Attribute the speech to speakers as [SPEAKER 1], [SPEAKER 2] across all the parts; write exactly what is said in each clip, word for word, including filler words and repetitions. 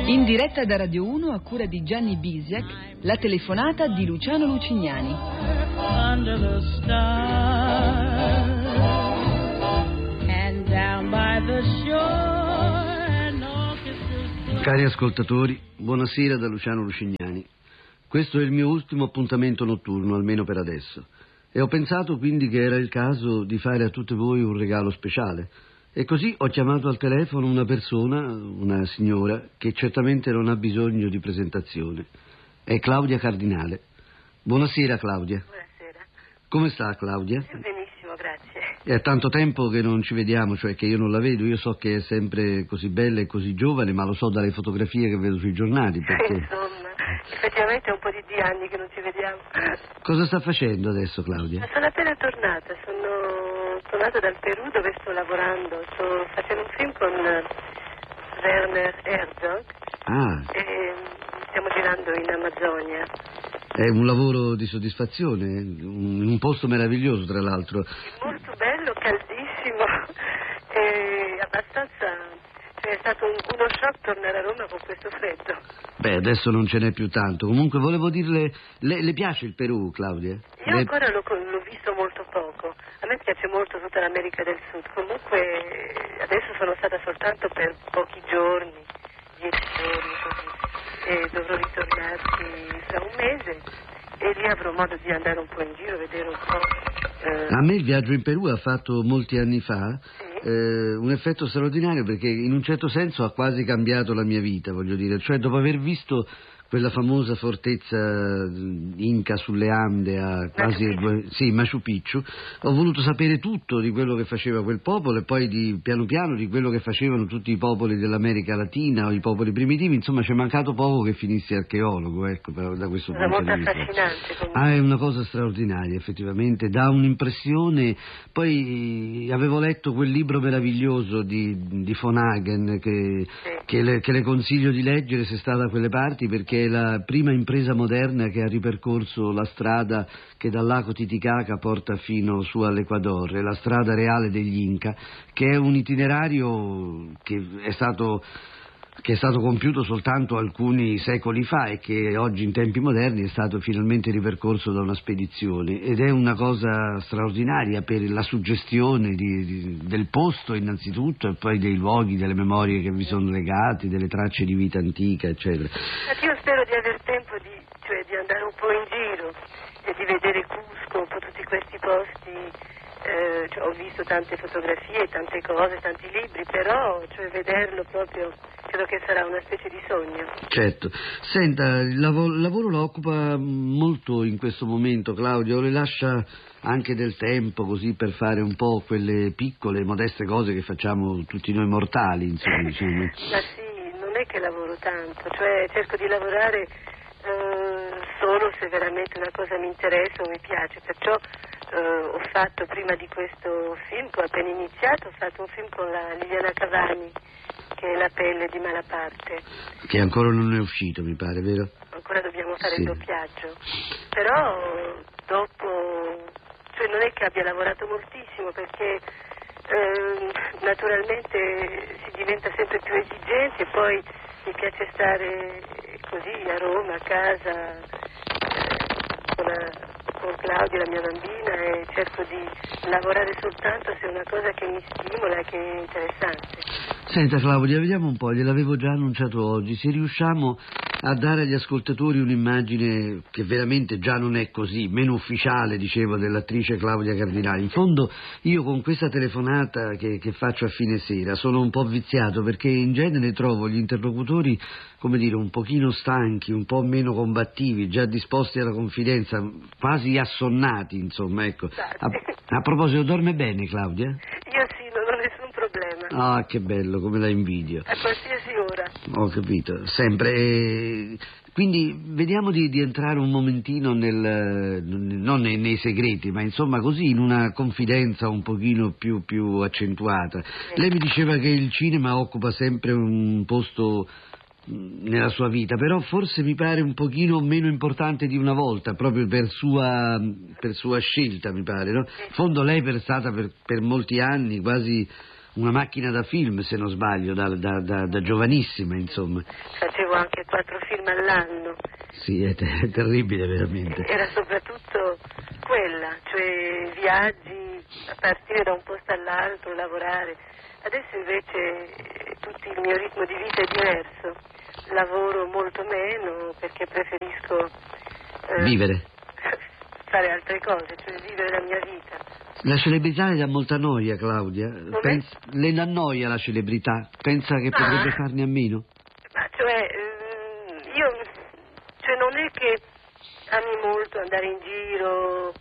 [SPEAKER 1] In diretta da Radio uno a cura di Gianni Bisiak, la telefonata di Luciano Lucignani.
[SPEAKER 2] Under the stars and down by the shore and orchestras.
[SPEAKER 3] Cari ascoltatori, buonasera da Luciano Lucignani. Questo è il mio ultimo appuntamento notturno, almeno per adesso. E ho pensato quindi che era il caso di fare a tutte voi un regalo speciale. E così ho chiamato al telefono una persona, una signora, che certamente non ha bisogno di presentazione. È Claudia Cardinale. Buonasera Claudia.
[SPEAKER 4] Buonasera.
[SPEAKER 3] Come sta Claudia?
[SPEAKER 4] Benissimo, grazie.
[SPEAKER 3] È tanto tempo che non ci vediamo, cioè che io non la vedo. Io so che è sempre così bella e così giovane, ma lo so dalle fotografie che vedo sui giornali. Perché...
[SPEAKER 4] Insomma, effettivamente è un po' di, di anni che non ci vediamo.
[SPEAKER 3] Cosa sta facendo adesso Claudia?
[SPEAKER 4] Sono appena tornata, sono tornata dal Perù dove sto lavorando. Sto facendo un film con Werner Herzog.
[SPEAKER 3] Ah.
[SPEAKER 4] E stiamo girando in Amazzonia.
[SPEAKER 3] È un lavoro di soddisfazione, un, un posto meraviglioso tra l'altro.
[SPEAKER 4] È molto bello, caldissimo e abbastanza... Cioè, è stato un, uno shock tornare a Roma con questo freddo.
[SPEAKER 3] Beh, adesso non ce n'è più tanto. Comunque volevo dirle, le, le piace il Perù, Claudia?
[SPEAKER 4] Io
[SPEAKER 3] le...
[SPEAKER 4] ancora l'ho, l'ho visto molto poco. A me piace molto tutta l'America del Sud. Comunque adesso sono stata soltanto per pochi giorni, dieci giorni così. E dovrò ritornarci fra un mese e lì avrò modo di andare un po' in giro, vedere un po'. Eh...
[SPEAKER 3] A me il viaggio in Perù ha fatto molti anni fa.
[SPEAKER 4] Sì.
[SPEAKER 3] Eh, un effetto straordinario perché in un certo senso ha quasi cambiato la mia vita, voglio dire, cioè dopo aver visto quella famosa fortezza inca sulle Ande a quasi
[SPEAKER 4] Machu
[SPEAKER 3] sì, Machu Picchu, ho voluto sapere tutto di quello che faceva quel popolo e poi di, piano piano di quello che facevano tutti i popoli dell'America Latina o i popoli primitivi, insomma ci è mancato poco che finissi archeologo, ecco, però, da questo
[SPEAKER 4] Era
[SPEAKER 3] punto
[SPEAKER 4] molto
[SPEAKER 3] di vista.
[SPEAKER 4] Affascinante comunque.
[SPEAKER 3] Ah, è una cosa straordinaria, effettivamente, dà un'impressione. Poi avevo letto quel libro meraviglioso di, di von Hagen che,
[SPEAKER 4] Sì.
[SPEAKER 3] che, le, che le consiglio di leggere se sta da quelle parti, perché è la prima impresa moderna che ha ripercorso la strada che dal lago Titicaca porta fino su all'Equador, è la strada reale degli Inca, che è un itinerario che è stato che è stato compiuto soltanto alcuni secoli fa e che oggi in tempi moderni è stato finalmente ripercorso da una spedizione, ed è una cosa straordinaria per la suggestione di, di, del posto innanzitutto, e poi dei luoghi, delle memorie che vi sono legate, delle tracce di vita antica, eccetera.
[SPEAKER 4] Io spero di aver tempo di, cioè, di andare un po' in giro e di vedere Cusco, un po' tutti questi posti. Eh, cioè, ho visto tante fotografie, tante cose, tanti libri, però cioè, vederlo proprio credo che sarà una specie di sogno.
[SPEAKER 3] Certo. Senta, il lav- il lavoro la occupa molto in questo momento, Claudio, le lascia anche del tempo così per fare un po' quelle piccole, modeste cose che facciamo tutti noi mortali, insomma. Diciamo.
[SPEAKER 4] Ma sì, non è che lavoro tanto, cioè cerco di lavorare eh, solo se veramente una cosa mi interessa o mi piace, perciò Uh, ho fatto prima di questo film, che ho appena iniziato, ho fatto un film con la Liliana Cavani, che è La pelle di Malaparte.
[SPEAKER 3] Che ancora non è uscito, mi pare, vero?
[SPEAKER 4] Ancora dobbiamo fare
[SPEAKER 3] sì.
[SPEAKER 4] il doppiaggio. Però dopo, cioè non è che abbia lavorato moltissimo, perché eh, naturalmente si diventa sempre più esigenti e poi mi piace stare così a Roma, a casa, eh, con la... con Claudia, la mia bambina, e cerco di lavorare soltanto se è una cosa che mi stimola e che è interessante.
[SPEAKER 3] Senta Claudia, vediamo un po', gliel'avevo già annunciato oggi, se riusciamo a dare agli ascoltatori un'immagine che veramente già non è così, meno ufficiale, dicevo, dell'attrice Claudia Cardinale. In fondo io con questa telefonata che, che faccio a fine sera sono un po' viziato, perché in genere trovo gli interlocutori, come dire, un pochino stanchi, un po' meno combattivi, già disposti alla confidenza, quasi assonnati, insomma, ecco. A, a proposito, dorme bene Claudia?
[SPEAKER 4] Io sì, non ho nessun problema.
[SPEAKER 3] Ah, che bello, come la invidio.
[SPEAKER 4] A qualsiasi ora.
[SPEAKER 3] Ho capito, sempre. Quindi vediamo di, di entrare un momentino nel, non nei, nei segreti, ma insomma così in una confidenza un pochino più, più accentuata. Sì. Lei mi diceva che il cinema occupa sempre un posto nella sua vita, però forse mi pare un pochino meno importante di una volta, proprio per sua, per sua scelta, mi pare, no? In fondo lei è stata per, per molti anni quasi una macchina da film, se non sbaglio, da, da, da, da giovanissima, insomma.
[SPEAKER 4] Facevo anche quattro film all'anno.
[SPEAKER 3] Sì, è, ter- è terribile veramente.
[SPEAKER 4] Era soprattutto quella, cioè viaggi a partire da un posto all'altro, lavorare. Adesso invece tutto il mio ritmo di vita è diverso. Lavoro molto meno perché preferisco eh,
[SPEAKER 3] vivere.
[SPEAKER 4] Fare altre cose, cioè vivere la mia vita.
[SPEAKER 3] La celebrità le dà molta noia, Claudia. Pens- le dà noia la celebrità? Pensa che
[SPEAKER 4] ah,
[SPEAKER 3] potrebbe farne a meno?
[SPEAKER 4] Ma cioè, ehm, io cioè non è che ami molto andare in giro,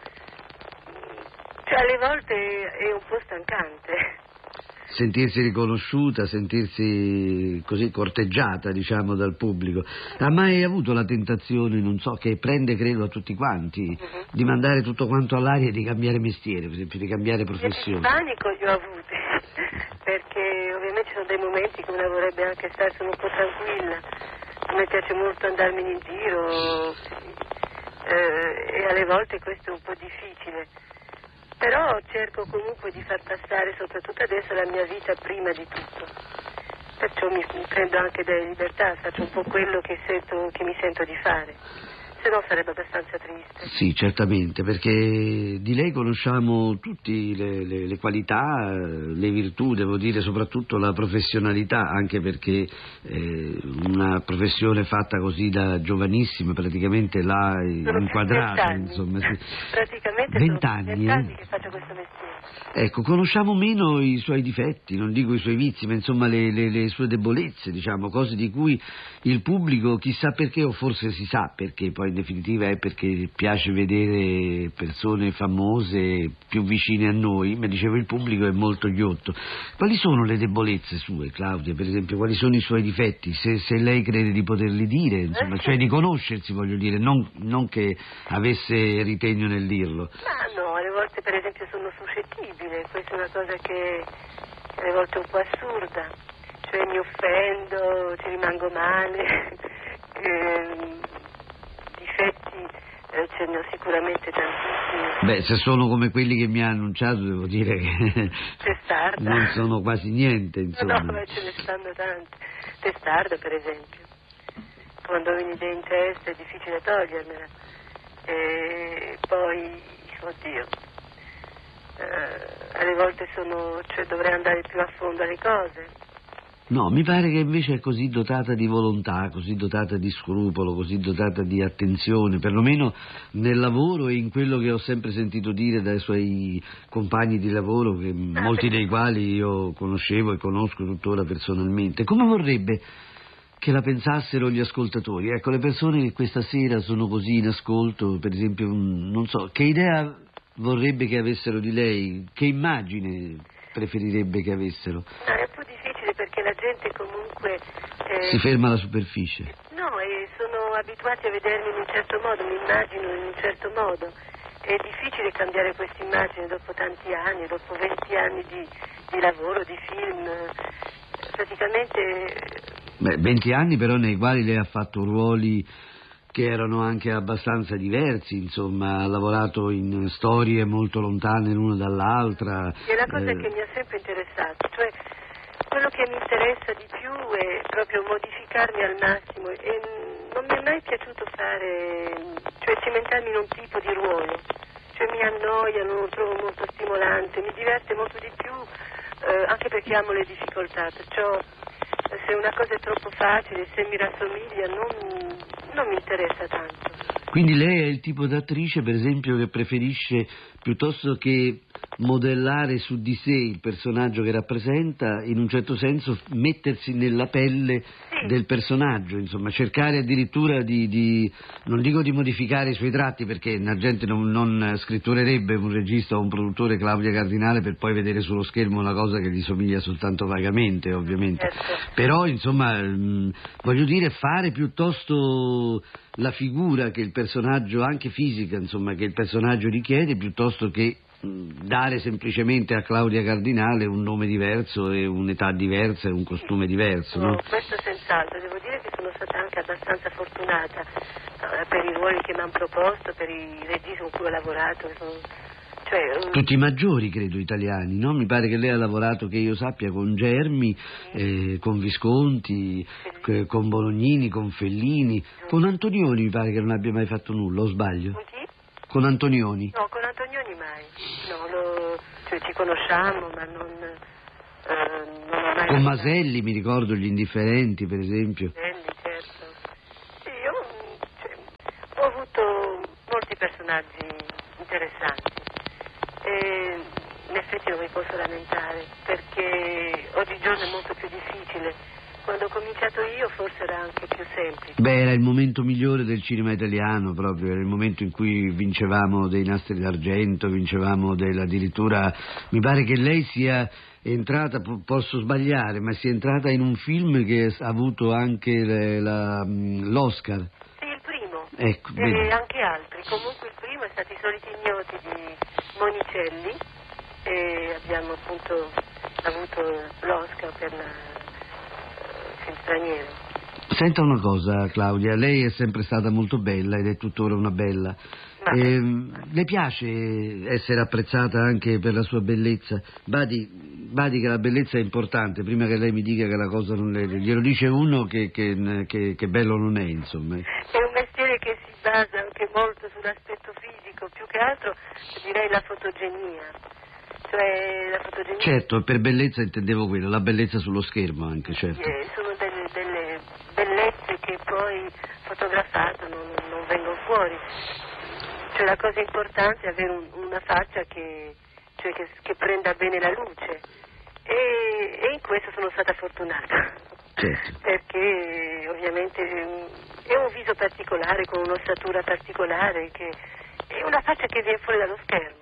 [SPEAKER 4] cioè alle volte è un po' stancante.
[SPEAKER 3] Sentirsi riconosciuta, sentirsi così corteggiata, diciamo, dal pubblico. Ha mai avuto la tentazione, non so, che prende credo a tutti quanti, uh-huh. di mandare tutto quanto all'aria e di cambiare mestiere, per esempio, di cambiare professione?
[SPEAKER 4] Il panico li ho avuti, perché ovviamente ci sono dei momenti che una vorrebbe anche starsene un po' tranquilla. A me piace molto andarmene in giro eh, e alle volte questo è un po' difficile. Però cerco comunque di far passare, soprattutto adesso, la mia vita prima di tutto. Perciò mi, mi prendo anche delle libertà, faccio un po' quello che, sento, che mi sento di fare. Se no sarebbe abbastanza triste.
[SPEAKER 3] Sì, certamente, perché di lei conosciamo tutte le, le, le qualità, le virtù, devo dire, soprattutto la professionalità, anche perché eh, una professione fatta così da giovanissima praticamente l'ha
[SPEAKER 4] sono
[SPEAKER 3] inquadrata, insomma. Sì.
[SPEAKER 4] Praticamente
[SPEAKER 3] vent'anni,
[SPEAKER 4] sono vent'anni eh? che faccio questo mestiere.
[SPEAKER 3] Ecco, conosciamo meno i suoi difetti, non dico i suoi vizi, ma insomma le, le, le sue debolezze, diciamo, cose di cui il pubblico, chissà perché, o forse si sa perché, poi in definitiva è perché piace vedere persone famose più vicine a noi, ma dicevo il pubblico è molto ghiotto. Quali sono le debolezze sue, Claudia, per esempio, quali sono i suoi difetti, se, se lei crede di poterli dire, insomma, cioè di conoscersi, voglio dire, non, non che avesse ritegno nel dirlo.
[SPEAKER 4] Ma no, alle volte per esempio sono suscettibile, questa è una cosa che alle volte è un po' assurda, cioè mi offendo, ci rimango male, ehm, difetti eh, ce ne ho sicuramente tantissimi.
[SPEAKER 3] Beh, se sono come quelli che mi ha annunciato, devo dire che
[SPEAKER 4] testarda.
[SPEAKER 3] Non sono quasi niente, insomma.
[SPEAKER 4] No, ma ce ne stanno tante. Testarda, per esempio. Quando ho un'idea in testa è difficile togliermela. E poi, oddio, eh, alle volte sono, cioè dovrei andare più a fondo alle cose.
[SPEAKER 3] No, mi pare che invece è così dotata di volontà, così dotata di scrupolo, così dotata di attenzione, perlomeno nel lavoro e in quello che ho sempre sentito dire dai suoi compagni di lavoro, che ah, molti dei quali io conoscevo e conosco tuttora personalmente. Come vorrebbe che la pensassero gli ascoltatori? Ecco, le persone che questa sera sono così in ascolto, per esempio, non so, che idea vorrebbe che avessero di lei? Che immagine preferirebbe che avessero?
[SPEAKER 4] No, è un po' difficile perché la gente comunque... Eh,
[SPEAKER 3] si ferma alla superficie.
[SPEAKER 4] No, e sono abituati a vedermi in un certo modo, mi immagino in un certo modo. È difficile cambiare questa immagine dopo tanti anni, dopo venti anni di, di lavoro, di film. Praticamente...
[SPEAKER 3] Beh, venti anni però nei quali lei ha fatto ruoli che erano anche abbastanza diversi, insomma, ha lavorato in storie molto lontane l'una dall'altra.
[SPEAKER 4] È la cosa
[SPEAKER 3] eh...
[SPEAKER 4] che mi ha sempre interessato, cioè quello che mi interessa di più è proprio modificarmi al massimo e non mi è mai piaciuto fare, cioè cimentarmi in un tipo di ruolo, cioè mi annoia, non lo trovo molto stimolante, mi diverte molto di più, eh, anche perché amo le difficoltà, perciò se una cosa è troppo facile, se mi rassomiglia, non, non mi interessa tanto.
[SPEAKER 3] Quindi lei è il tipo d'attrice, per esempio, che preferisce, piuttosto che modellare su di sé il personaggio che rappresenta, in un certo senso mettersi nella pelle
[SPEAKER 4] sì.
[SPEAKER 3] del personaggio, insomma, cercare addirittura di, di, non dico di modificare i suoi tratti, perché la gente non, non scritturerebbe un regista o un produttore Claudia Cardinale per poi vedere sullo schermo una cosa che gli somiglia soltanto vagamente, ovviamente.
[SPEAKER 4] Certo.
[SPEAKER 3] Però, insomma, mh, voglio dire, fare piuttosto la figura che il personaggio, anche fisica, insomma, che il personaggio richiede, piuttosto che dare semplicemente a Claudia Cardinale un nome diverso e un'età diversa e un costume diverso, no?
[SPEAKER 4] No, questo senz'altro, devo dire che sono stata anche abbastanza fortunata eh, per i ruoli che mi hanno proposto, per i registi con cui ho lavorato, sono, Cioè,
[SPEAKER 3] tutti i maggiori, credo, italiani, no? Mi pare che lei ha lavorato, che io sappia, con Germi, sì. eh, con Visconti, sì. con Bolognini, con Fellini, sì. Con Antonioni mi pare che non abbia mai fatto nulla, o sbaglio?
[SPEAKER 4] Con chi?
[SPEAKER 3] Con Antonioni?
[SPEAKER 4] No, con Antonioni mai. No, lo, cioè, ci conosciamo, ma non, eh, non ho mai...
[SPEAKER 3] Con Maselli, mi ricordo, Gli Indifferenti, per esempio.
[SPEAKER 4] Maselli, certo. Sì, io cioè, ho avuto molti personaggi interessanti. E in effetti non mi posso lamentare, perché oggigiorno è molto più difficile. Quando ho cominciato io forse era anche più semplice.
[SPEAKER 3] Beh, era il momento migliore del cinema italiano, proprio, era il momento in cui vincevamo dei nastri d'argento, vincevamo del, addirittura, mi pare che lei sia entrata, posso sbagliare, ma sia entrata in un film che ha avuto anche le, la, l'Oscar.
[SPEAKER 4] Sì, il primo,
[SPEAKER 3] ecco,
[SPEAKER 4] e vedi. Anche altri, comunque il primo è stato I Soliti Ignoti di Monicelli e abbiamo appunto avuto l'Oscar per la straniero.
[SPEAKER 3] Senta una cosa, Claudia, lei è sempre stata molto bella ed è tuttora una bella. Eh, le piace essere apprezzata anche per la sua bellezza? Badi, badi che la bellezza è importante, prima che lei mi dica che la cosa non è... Glielo dice uno che, che, che, che bello non è, insomma.
[SPEAKER 4] È un mestiere che si basa anche molto sull'aspetto fisico, più che altro direi la fotogenia. Cioè la fotogenia...
[SPEAKER 3] Certo, per bellezza intendevo quello, la bellezza sullo schermo anche, certo.
[SPEAKER 4] Sì, sono delle, delle bellezze che poi fotografate non, non vengono fuori. Cioè la cosa importante è avere un, una faccia che, cioè che, che prenda bene la luce e, e in questo sono stata fortunata.
[SPEAKER 3] Certo.
[SPEAKER 4] Perché ovviamente è un viso particolare con un'ossatura particolare che è una faccia che viene fuori dallo schermo.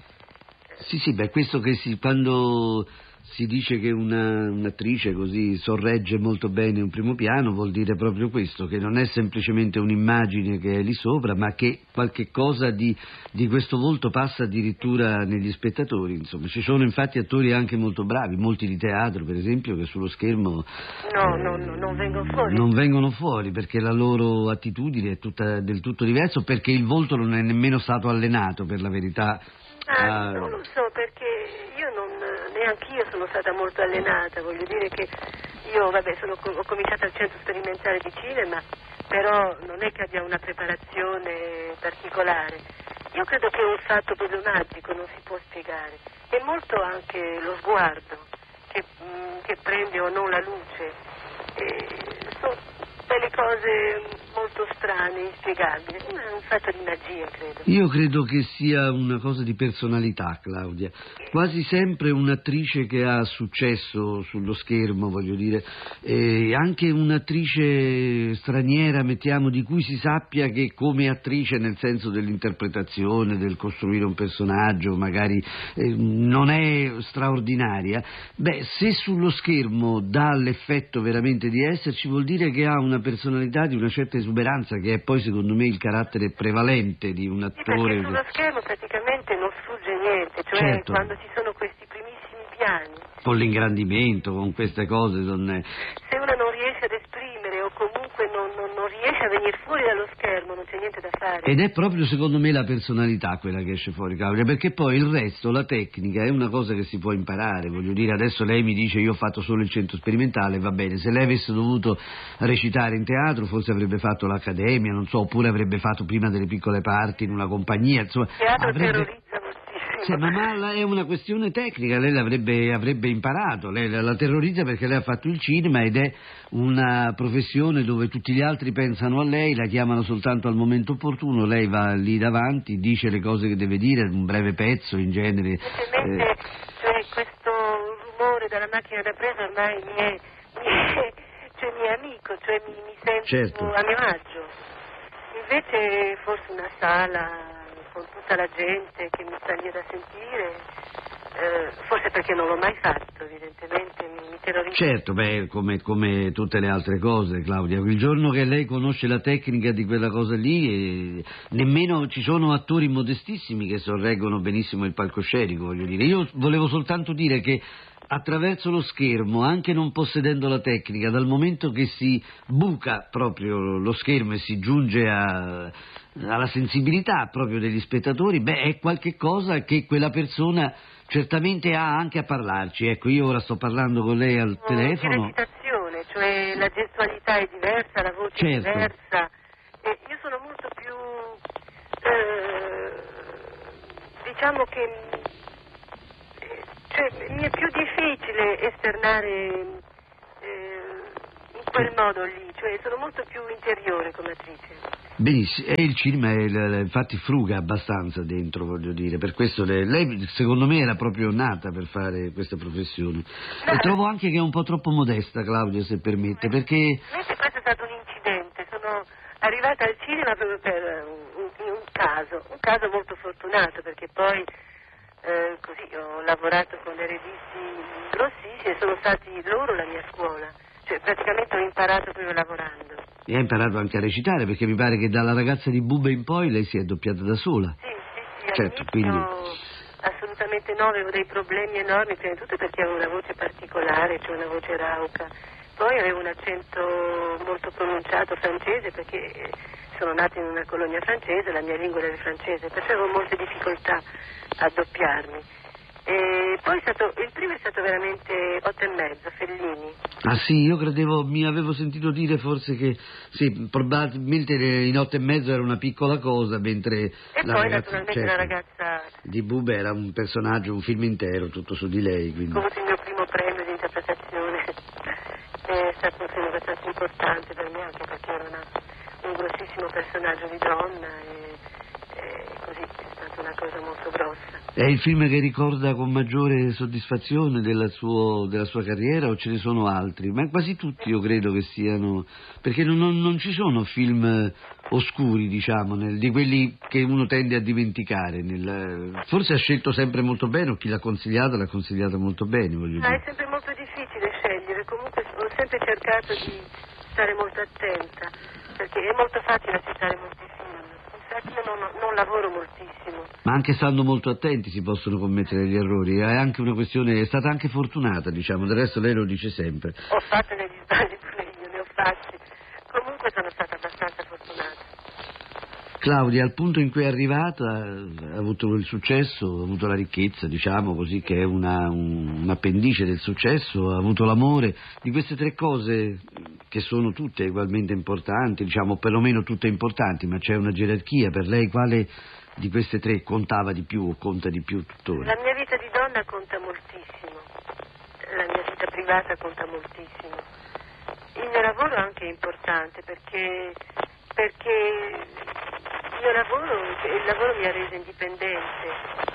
[SPEAKER 3] Sì, sì, beh, questo che si, quando si dice che una, un'attrice così sorregge molto bene un primo piano, vuol dire proprio questo, che non è semplicemente un'immagine che è lì sopra, ma che qualche cosa di, di questo volto passa addirittura negli spettatori, insomma. Ci sono infatti attori anche molto bravi, molti di teatro, per esempio, che sullo schermo
[SPEAKER 4] no, eh, no, no, non vengono fuori.
[SPEAKER 3] Non vengono fuori perché la loro attitudine è tutta del tutto diversa, perché il volto non è nemmeno stato allenato, per la verità.
[SPEAKER 4] Ah, non lo so, perché io non, neanche io sono stata molto allenata, voglio dire che io, vabbè, sono, ho cominciato al centro sperimentale di cinema, però non è che abbia una preparazione particolare. Io credo che è un fatto proprio magico, non si può spiegare. È molto anche lo sguardo che, che prende o non la luce. E sono delle cose molto strane, inspiegabili, è un fatto di magia, credo.
[SPEAKER 3] Io credo che sia una cosa di personalità, Claudia. Quasi sempre un'attrice che ha successo sullo schermo, voglio dire, e anche un'attrice straniera, mettiamo, di cui si sappia che come attrice, nel senso dell'interpretazione, del costruire un personaggio, magari eh, non è straordinaria, beh, se sullo schermo dà l'effetto veramente di esserci, vuol dire che ha una personalità di una certa esuberanza, che è poi secondo me il carattere prevalente di un attore.
[SPEAKER 4] Sì, perché sullo schermo praticamente non sfugge niente, cioè
[SPEAKER 3] certo.
[SPEAKER 4] Quando ci sono questi primissimi piani,
[SPEAKER 3] con l'ingrandimento, con queste cose non è...
[SPEAKER 4] se una non riesce ad esprimere o comunque non, non, non riesce a venire fuori dallo schermo non c'è niente da fare.
[SPEAKER 3] Ed è proprio secondo me la personalità quella che esce fuori, Claudia, perché poi il resto, la tecnica, è una cosa che si può imparare, voglio dire, adesso lei mi dice io ho fatto solo il centro sperimentale, va bene, se lei avesse dovuto recitare in teatro forse avrebbe fatto l'accademia, non so, oppure avrebbe fatto prima delle piccole parti in una compagnia, insomma...
[SPEAKER 4] Il teatro
[SPEAKER 3] avrebbe...
[SPEAKER 4] terrorizza moltissimo.
[SPEAKER 3] Sì, ma, ma è una questione tecnica, lei l'avrebbe avrebbe imparato, lei la, la terrorizza perché lei ha fatto il cinema ed è una professione dove tutti gli altri pensano a lei, la chiamano soltanto al momento opportuno, lei va lì davanti, dice le cose che deve dire, un breve pezzo in genere.
[SPEAKER 4] Semplicemente, eh... cioè, questo rumore dalla macchina da presa ormai mi è, mi è, cioè, mi è amico, cioè mi, mi sento
[SPEAKER 3] certo.
[SPEAKER 4] a mio agio. Invece forse una sala con tutta la gente che mi sta lì da sentire, eh, forse perché non l'ho mai fatto, evidentemente, mi, mi terrorizzo.
[SPEAKER 3] Certo, beh, come, come tutte le altre cose, Claudia, il giorno che lei conosce la tecnica di quella cosa lì, eh, nemmeno ci sono attori modestissimi che sorreggono benissimo il palcoscenico, voglio dire. Io volevo soltanto dire che attraverso lo schermo, anche non possedendo la tecnica, dal momento che si buca proprio lo schermo e si giunge a, alla sensibilità proprio degli spettatori, beh, è qualche cosa che quella persona certamente ha anche a parlarci. Ecco, io ora sto parlando con lei al telefono.
[SPEAKER 4] Di recitazione, cioè la gestualità è diversa, la voce
[SPEAKER 3] certo.
[SPEAKER 4] è diversa. E io sono molto più, eh, diciamo che cioè, mi è più difficile esternare eh, in quel modo lì, cioè sono molto più interiore come attrice.
[SPEAKER 3] Benissimo, e il cinema è, infatti fruga abbastanza dentro, voglio dire, per questo lei, lei secondo me era proprio nata per fare questa professione. No. E trovo anche che è un po' troppo modesta, Claudia, se permette, perché...
[SPEAKER 4] Invece questo è stato un incidente, sono arrivata al cinema proprio per un, un, un caso, un caso molto fortunato, perché poi... Eh, così ho lavorato con le registi grossissime e sono stati loro la mia scuola, cioè praticamente ho imparato proprio lavorando.
[SPEAKER 3] E ha imparato anche a recitare, perché mi pare che dalla ragazza di Bubba in poi lei si è doppiata da sola.
[SPEAKER 4] Sì, sì, sì,
[SPEAKER 3] certo,
[SPEAKER 4] quindi...
[SPEAKER 3] quindi...
[SPEAKER 4] assolutamente no, avevo dei problemi enormi, prima di tutto perché avevo una voce particolare, cioè una voce rauca, poi avevo un accento molto pronunciato francese perché sono nata in una colonia francese, la mia lingua era il francese, perciò avevo molte difficoltà a doppiarmi. E poi è stato, il primo è stato veramente otto e mezzo, Fellini.
[SPEAKER 3] Ah sì, io credevo, mi avevo sentito dire forse che sì, probabilmente in otto e mezzo era una piccola cosa, mentre
[SPEAKER 4] e
[SPEAKER 3] la
[SPEAKER 4] poi
[SPEAKER 3] ragazza,
[SPEAKER 4] naturalmente
[SPEAKER 3] certo,
[SPEAKER 4] la ragazza
[SPEAKER 3] di Bubba era un personaggio, un film intero, tutto su di lei. Quindi...
[SPEAKER 4] Ho avuto il mio primo premio di interpretazione, è stato un film abbastanza importante per me anche perché era una, un grossissimo personaggio di donna e, e così è stata una cosa molto grossa.
[SPEAKER 3] È il film che ricorda con maggiore soddisfazione della, suo, della sua carriera o ce ne sono altri? Ma quasi tutti io credo che siano, perché non, non, non ci sono film oscuri, diciamo, nel, di quelli che uno tende a dimenticare. Nel, forse ha scelto sempre molto bene, o chi l'ha consigliato l'ha consigliata molto bene, voglio
[SPEAKER 4] Ma
[SPEAKER 3] dire.
[SPEAKER 4] è sempre molto difficile scegliere, comunque ho sempre cercato di stare molto attenta, perché è molto facile accettare molti film. Infatti io non, non lavoro moltissimo.
[SPEAKER 3] Ma anche stando molto attenti si possono commettere gli errori, è anche una questione, è stata anche fortunata, diciamo, del resto lei lo dice sempre.
[SPEAKER 4] Ho fatto degli sbagli pure io, ne ho fatti, comunque sono stata abbastanza fortunata.
[SPEAKER 3] Claudia, al punto in cui è arrivata, ha avuto il successo, ha avuto la ricchezza, diciamo così, che è una, un, un appendice del successo, ha avuto l'amore, di queste tre cose che sono tutte ugualmente importanti, diciamo perlomeno tutte importanti, ma c'è una gerarchia, per lei quale di queste tre contava di più o conta di più tuttora?
[SPEAKER 4] La mia vita di donna conta moltissimo, la mia vita privata conta moltissimo, il mio lavoro è anche importante perché, perché il mio lavoro, il lavoro mi ha reso indipendente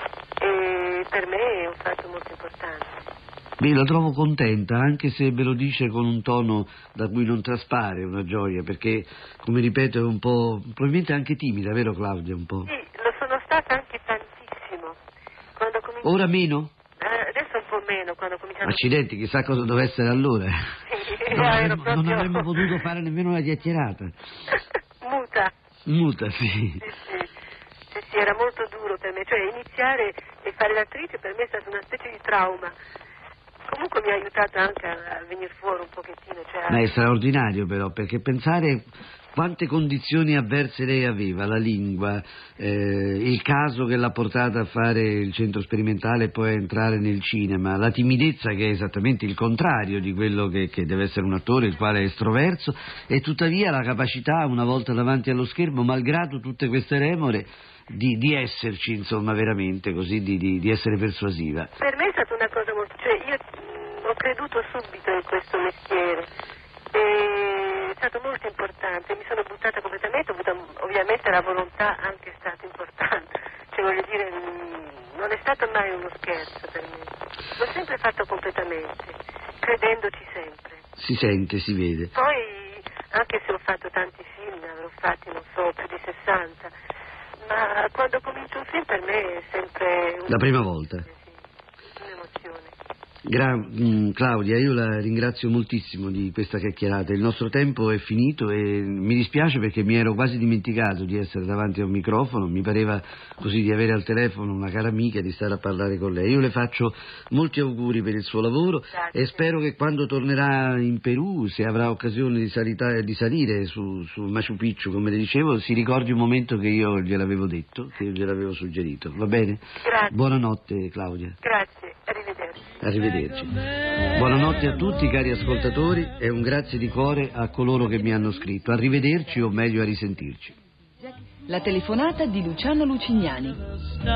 [SPEAKER 4] e per me è un fatto molto importante.
[SPEAKER 3] Beh, la trovo contenta, anche se ve lo dice con un tono da cui non traspare una gioia, perché, come ripeto, è un po', probabilmente anche timida, vero Claudia, un po'?
[SPEAKER 4] Sì, lo sono stata anche tantissimo. Quando cominci...
[SPEAKER 3] Ora meno?
[SPEAKER 4] Eh, adesso un po' meno, quando ho cominciato...
[SPEAKER 3] Accidenti, chissà cosa doveva essere allora.
[SPEAKER 4] Sì,
[SPEAKER 3] non, avremmo,
[SPEAKER 4] proprio...
[SPEAKER 3] non avremmo potuto fare nemmeno una chiacchierata.
[SPEAKER 4] Muta.
[SPEAKER 3] Muta, sì.
[SPEAKER 4] Sì, sì. Sì, sì, era molto duro per me, cioè iniziare e fare l'attrice per me è stata una specie di trauma. Comunque mi ha aiutato anche a venire fuori un pochettino. Cioè...
[SPEAKER 3] Ma è straordinario però, perché pensare quante condizioni avverse lei aveva, la lingua, eh, il caso che l'ha portata a fare il centro sperimentale e poi a entrare nel cinema, la timidezza che è esattamente il contrario di quello che, che deve essere un attore, il quale è estroverso, e tuttavia la capacità, una volta davanti allo schermo, malgrado tutte queste remore, di, di esserci, insomma, veramente così, di, di, di essere persuasiva.
[SPEAKER 4] Per me è stata una cosa molto... cioè io ho creduto subito in questo mestiere, e è stato molto importante, mi sono buttata completamente, ho avuto, ovviamente la volontà anche è stata importante, cioè voglio dire, non è stato mai uno scherzo per me, l'ho sempre fatto completamente, credendoci sempre.
[SPEAKER 3] Si sente, si vede.
[SPEAKER 4] Poi, anche se ho fatto tanti film, ne avrò fatti, non so, più di sessanta, ma quando comincio un film per me è sempre... Un...
[SPEAKER 3] La prima volta?
[SPEAKER 4] Sì.
[SPEAKER 3] Gra- mh, Claudia, io la ringrazio moltissimo di questa chiacchierata. Il nostro tempo è finito e mi dispiace perché mi ero quasi dimenticato di essere davanti a un microfono, mi pareva così di avere al telefono una cara amica e di stare a parlare con lei. Io le faccio molti auguri per il suo lavoro.
[SPEAKER 4] Grazie.
[SPEAKER 3] E spero che quando tornerà in Perù, se avrà occasione di, salita- di salire su, su Machu Picchu, come le dicevo, si ricordi un momento che io gliel'avevo detto, che io gliel'avevo suggerito. Va bene?
[SPEAKER 4] Grazie.
[SPEAKER 3] Buonanotte Claudia.
[SPEAKER 4] Grazie, arrivederci.
[SPEAKER 3] Arrivederci. Buonanotte a tutti cari ascoltatori e un grazie di cuore a coloro che mi hanno scritto. Arrivederci o meglio a risentirci.
[SPEAKER 1] La telefonata di Luciano Lucignani.